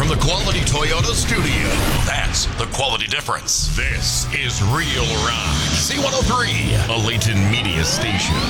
from the Quality Toyota studio. That's the quality difference. This is Real Rock C103, a Layton media station.